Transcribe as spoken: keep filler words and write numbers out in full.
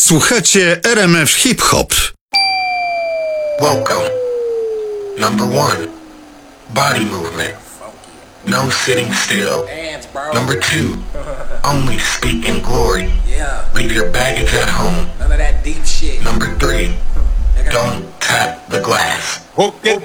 Słuchacie R M F Hip Hop. Welcome. Number one, body movement. No sitting still. Number two, only speak in glory. Leave your baggage at home. None of that deep shit. Number three, don't tap the glass. Hook it.